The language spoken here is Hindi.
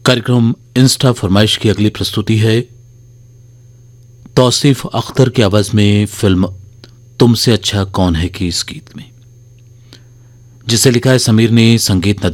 कार्यक्रम इंस्टा फरमाइश की अगली प्रस्तुति है तौसीफ अख्तर की आवाज में फिल्म तुमसे अच्छा कौन है की इस गीत में, जिसे लिखा है समीर ने, संगीत